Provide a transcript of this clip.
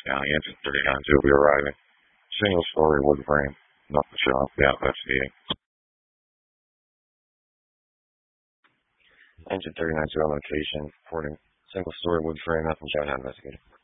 County Engine 39 will be arriving. Single-story wood frame, not the shop, yeah, investigating. Engine 39 on location, reporting single-story wood frame, nothing shot, investigating.